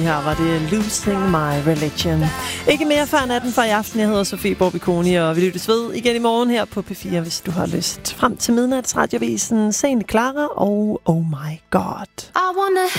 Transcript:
Her var det Losing My Religion. Ikke mere før natten for i aften. Jeg hedder Sofie Borbikoni, og vi lyttes ved igen i morgen her på P4, hvis du har lyst. Frem til midnatsradiovisen Sene Clara og Oh My God.